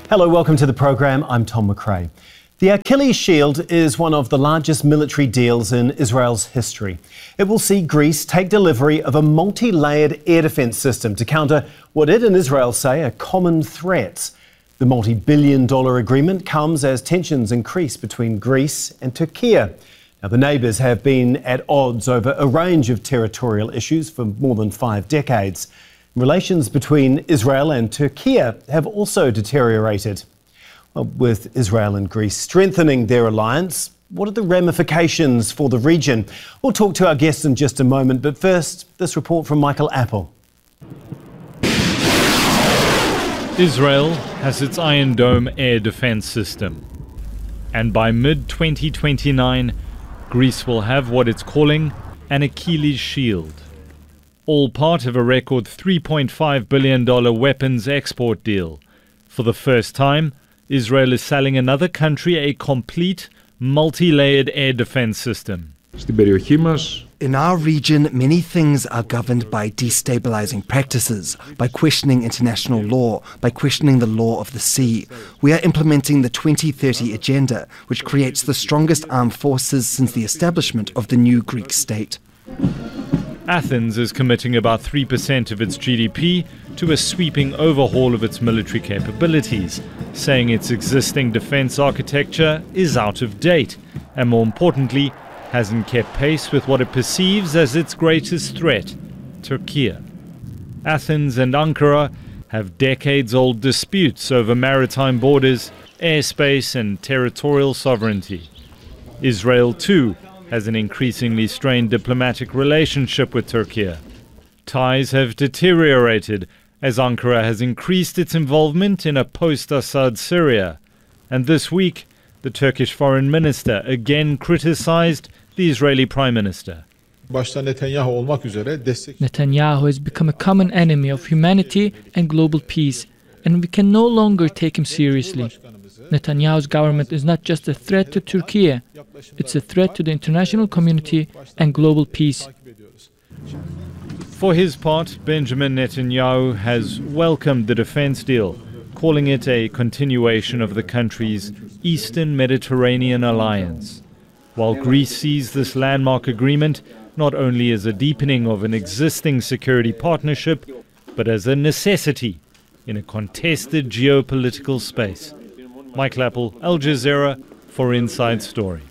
Hello, welcome to the program. I'm Tom McRae. The Achilles Shield is one of the largest military deals in Israel's history. It will see Greece take delivery of a multi-layered air defence system to counter what it and Israel say are common threats. The multi-billion-dollar agreement comes as tensions increase between Greece and Turkey. Now, the neighbours have been at odds over a range of territorial issues for more than 5 decades. Relations between Israel and Turkey have also deteriorated. Well, with Israel and Greece strengthening their alliance, what are the ramifications for the region? We'll talk to our guests in just a moment, but first, this report from Michael Apple. Israel has its Iron Dome air defense system. And by mid-2029, Greece will have what it's calling an Achilles Shield. All part of a record $3.5 billion weapons export deal. For the first time, Israel is selling another country a complete, multi-layered air defense system. In our region, many things are governed by destabilizing practices, by questioning international law, by questioning the law of the sea. We are implementing the 2030 Agenda, which creates the strongest armed forces since the establishment of the new Greek state. Athens is committing about 3% of its GDP to a sweeping overhaul of its military capabilities, saying its existing defense architecture is out of date and, more importantly, hasn't kept pace with what it perceives as its greatest threat, Turkey. Athens and Ankara have decades-old disputes over maritime borders, airspace and territorial sovereignty. Israel, too, has an increasingly strained diplomatic relationship with Turkey. Ties have deteriorated as Ankara has increased its involvement in a post-Assad Syria. And this week, the Turkish foreign minister again criticized the Israeli prime minister. Netanyahu has become a common enemy of humanity and global peace, and we can no longer take him seriously. Netanyahu's government is not just a threat to Turkey, it's a threat to the international community and global peace. For his part, Benjamin Netanyahu has welcomed the defense deal, calling it a continuation of the country's Eastern Mediterranean alliance. While Greece sees this landmark agreement not only as a deepening of an existing security partnership, but as a necessity in a contested geopolitical space. Michael Apple, Al Jazeera, for Inside Story.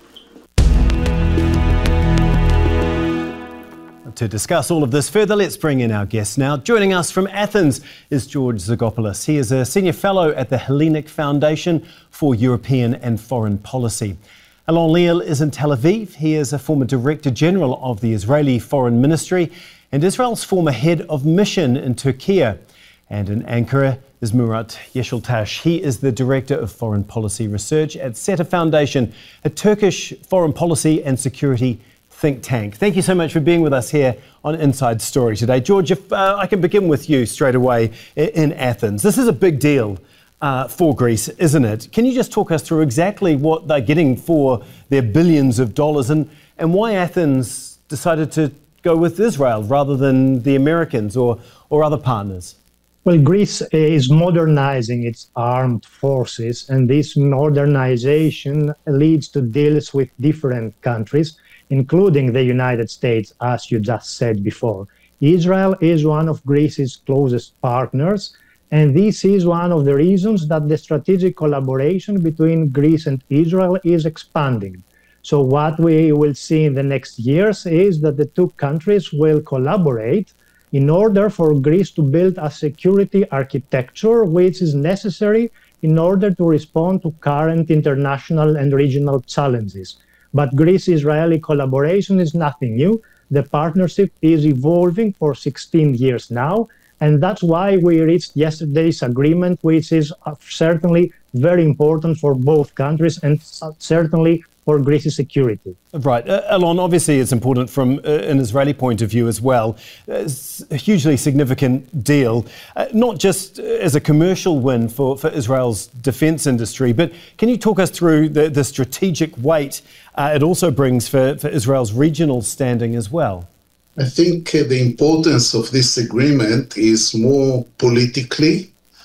To discuss all of this further, let's bring in our guest now. Joining us from Athens is George Zagopoulos. He is a senior fellow at the Hellenic Foundation for European and Foreign Policy. Alon Liel is in Tel Aviv. He is a former Director General of the Israeli Foreign Ministry and Israel's former head of mission in Turkey. And in Ankara is Murat Yeşiltaş. He is the Director of Foreign Policy Research at SETA Foundation, a Turkish foreign policy and security think tank. Thank you so much for being with us here on Inside Story today. George, if I can begin with you straight away in Athens. This is a big deal for Greece, isn't it? Can you just talk us through exactly what they're getting for their billions of dollars and why Athens decided to go with Israel rather than the Americans or other partners? Well, Greece is modernizing its armed forces, and this modernization leads to deals with different countries, including the United States, as you just said before. Israel is one of Greece's closest partners, and this is one of the reasons that the strategic collaboration between Greece and Israel is expanding. So what we will see in the next years is that the two countries will collaborate in order for Greece to build a security architecture which is necessary in order to respond to current international and regional challenges. But Greece-Israeli collaboration is nothing new. The partnership is evolving for 16 years now, and that's why we reached yesterday's agreement, which is certainly very important for both countries and certainly for Greece's security. Right. Alon, obviously it's important from an Israeli point of view as well. It's a hugely significant deal, not just as a commercial win for Israel's defence industry, but can you talk us through the strategic weight it also brings for Israel's regional standing as well? I think the importance of this agreement is more politically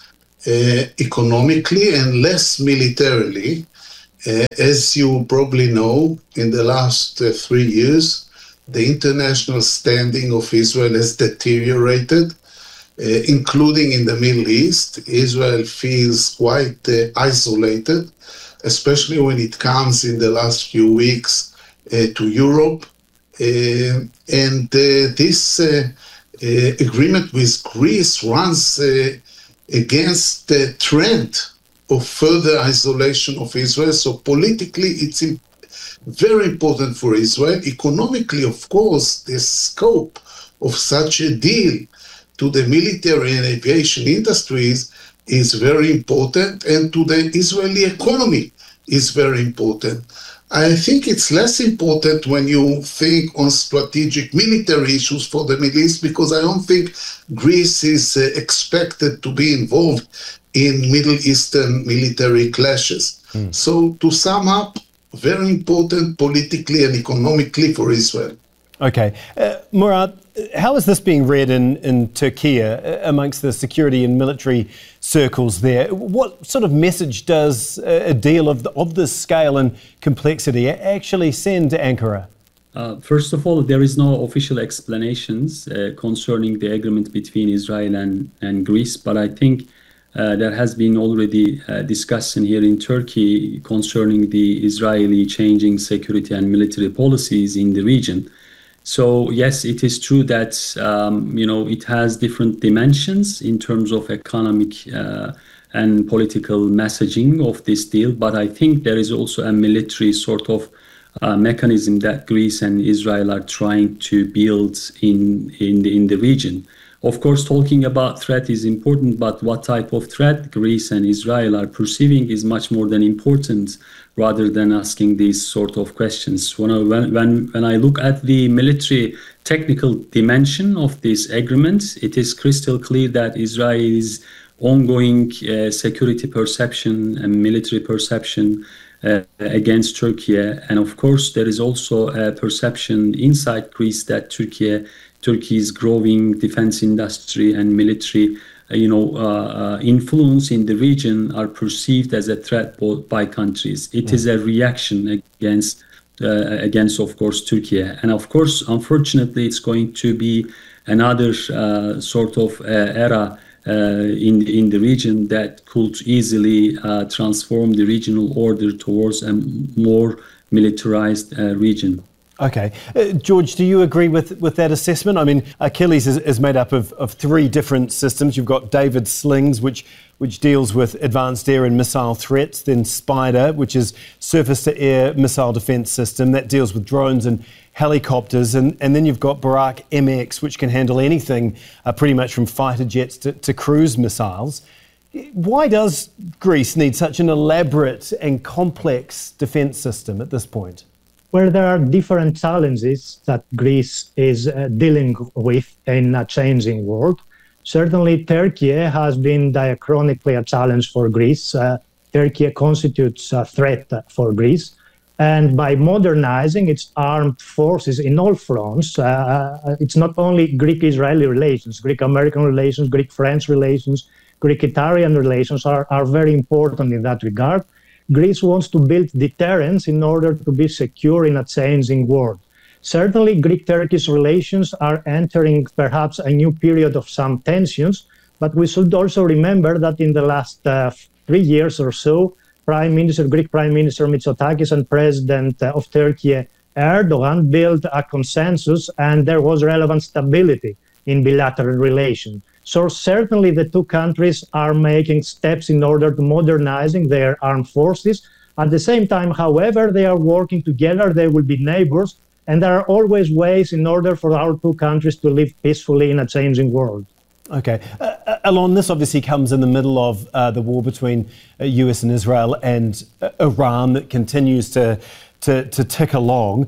economically and less militarily. As you probably know, in the last 3 years, the international standing of Israel has deteriorated, including in the Middle East. Israel feels quite isolated, especially when it comes in the last few weeks to Europe. And this agreement with Greece runs against the trend of further isolation of Israel. So politically, it's very important for Israel. Economically, of course, the scope of such a deal to the military and aviation industries is very important, and to the Israeli economy is very important. I think it's less important when you think on strategic military issues for the Middle East, because I don't think Greece is expected to be involved in Middle Eastern military clashes. So to sum up, very important politically and economically for Israel. Okay. Murat, how is this being read in Turkey amongst the security and military circles there? What sort of message does a deal of this scale and complexity actually send to Ankara? First of all, there is no official explanations concerning the agreement between Israel and Greece, but I think there has been already discussion here in Turkey concerning the Israeli changing security and military policies in the region. So yes, it is true that it has different dimensions in terms of economic and political messaging of this deal. But I think there is also a military sort of mechanism that Greece and Israel are trying to build in the region. Of course, talking about threat is important, but what type of threat Greece and Israel are perceiving is much more than important, rather than asking these sort of questions. When I look at the military technical dimension of this agreement, it is crystal clear that Israel's ongoing security perception and military perception against Turkey. And of course, there is also a perception inside Greece that Turkey's growing defense industry and military influence in the region are perceived as a threat by countries. It is a reaction against, of course, Turkey. And of course, unfortunately, it's going to be another sort of era in the region that could easily transform the regional order towards a more militarized region. Okay. George, do you agree with that assessment? I mean, Achilles is made up of three different systems. You've got David Slings, which deals with advanced air and missile threats, then Spider, which is surface-to-air missile defence system that deals with drones and helicopters, and then you've got Barak MX, which can handle anything pretty much from fighter jets to cruise missiles. Why does Greece need such an elaborate and complex defence system at this point? Where there are different challenges that Greece is dealing with in a changing world. Certainly, Turkey has been diachronically a challenge for Greece. Turkey constitutes a threat for Greece. And by modernizing its armed forces in all fronts, it's not only Greek-Israeli relations, Greek-American relations, Greek-French relations, Greek-Italian relations are very important in that regard. Greece wants to build deterrence in order to be secure in a changing world. Certainly, Greek-Turkish relations are entering perhaps a new period of some tensions, but we should also remember that in the last 3 years or so, Greek Prime Minister Mitsotakis and President of Turkey Erdogan built a consensus, and there was relevant stability in bilateral relations. So certainly the two countries are making steps in order to modernizing their armed forces. At the same time, however, they are working together, they will be neighbors, and there are always ways in order for our two countries to live peacefully in a changing world. Okay. Alon, this obviously comes in the middle of the war between US and Israel and Iran that continues to tick along.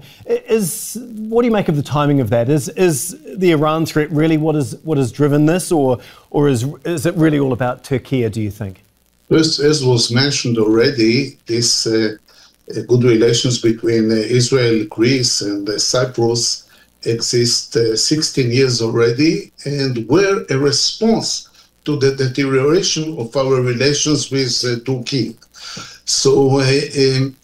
What do you make of the timing of that? Is the Iran threat really what has driven this, or is it really all about Turkey, do you think? First, as was mentioned already, this good relations between Israel, Greece and Cyprus exist 16 years already, and were a response to the deterioration of our relations with Turkey. So